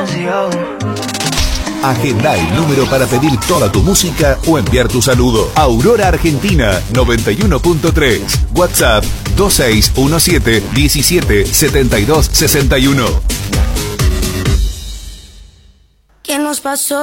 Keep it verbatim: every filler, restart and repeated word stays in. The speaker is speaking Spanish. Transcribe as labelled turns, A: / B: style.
A: vacío.
B: Agenda el número para pedir toda tu música o enviar tu saludo. Aurora Argentina noventa y uno punto tres. WhatsApp dos seis uno siete, diecisiete, setenta y dos, sesenta y uno.
C: ¿Qué nos pasó?